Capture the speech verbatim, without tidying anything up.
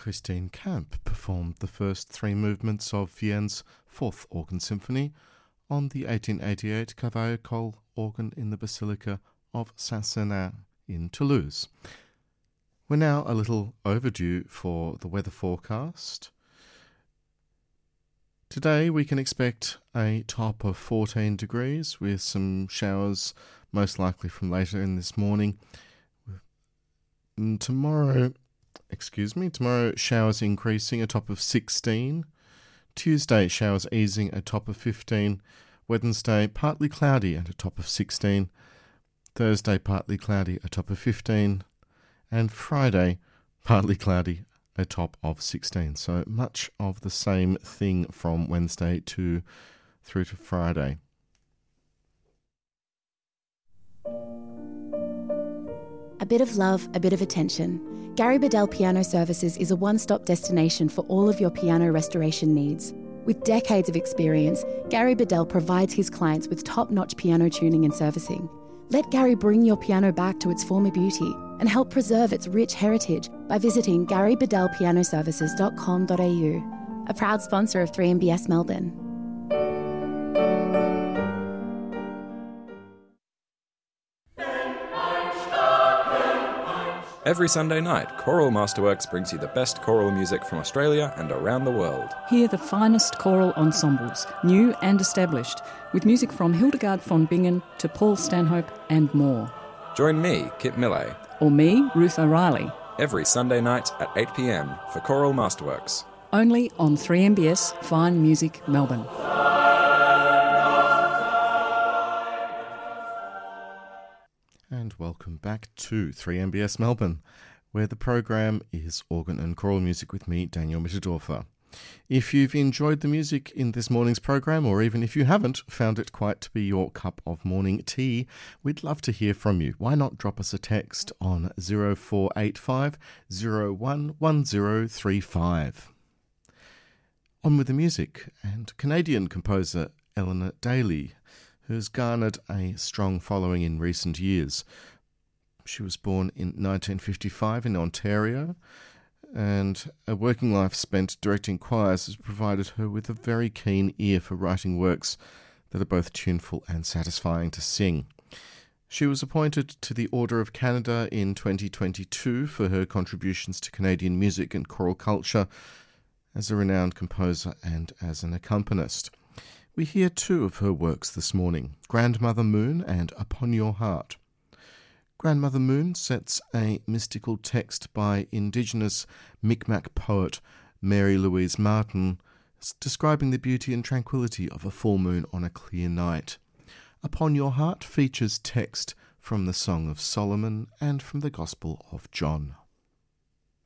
Christine Camp performed the first three movements of Vienn's Fourth Organ Symphony on the eighteen eighty-eight Cavaillé-Coll organ in the Basilica of Saint-Sernin in Toulouse. We're now a little overdue for the weather forecast. Today we can expect a top of fourteen degrees with some showers most likely from later in this morning. And tomorrow, excuse me, tomorrow showers increasing, a top of sixteen. Tuesday showers easing, a top of fifteen. Wednesday partly cloudy and a top of sixteen. Thursday partly cloudy, a top of fifteen. And Friday partly cloudy, a top of sixteen. So much of the same thing from Wednesday to through to Friday. A bit of love, a bit of attention. Gary Bedell Piano Services is a one-stop destination for all of your piano restoration needs. With decades of experience, Gary Bedell provides his clients with top-notch piano tuning and servicing. Let Gary bring your piano back to its former beauty and help preserve its rich heritage by visiting gary bedell piano services dot com dot a u, a proud sponsor of three M B S Melbourne. Every Sunday night, Choral Masterworks brings you the best choral music from Australia and around the world. Hear the finest choral ensembles, new and established, with music from Hildegard von Bingen to Paul Stanhope and more. Join me, Kit Millay, Or me, Ruth O'Reilly, every Sunday night at eight p m for Choral Masterworks. only on three M B S Fine Music Melbourne. And welcome back to three M B S Melbourne, where the program is Organ and Choral Music with me, Daniel Mitterdorfer. If you've enjoyed the music in this morning's program, or even if you haven't found it quite to be your cup of morning tea, we'd love to hear from you. Why not drop us a text on zero four eight five, zero one one zero three five. On with the music, and Canadian composer Eleanor Daly, who's garnered a strong following in recent years. She was born in nineteen fifty-five in Ontario, and a working life spent directing choirs has provided her with a very keen ear for writing works that are both tuneful and satisfying to sing. She was appointed to the Order of Canada in twenty twenty-two for her contributions to Canadian music and choral culture as a renowned composer and as an accompanist. We hear two of her works this morning, Grandmother Moon and Upon Your Heart. Grandmother Moon sets a mystical text by Indigenous Mi'kmaq poet Mary Louise Martin, describing the beauty and tranquility of a full moon on a clear night. Upon Your Heart features text from the Song of Solomon and from the Gospel of John.